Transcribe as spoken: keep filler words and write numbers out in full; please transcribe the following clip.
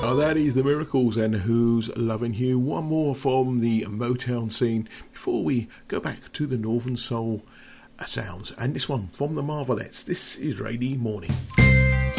Now that is The Miracles and Who's Loving You. One more from the Motown scene before we go back to the Northern Soul sounds. And this one from the Marvelettes. This is Rainy Morning.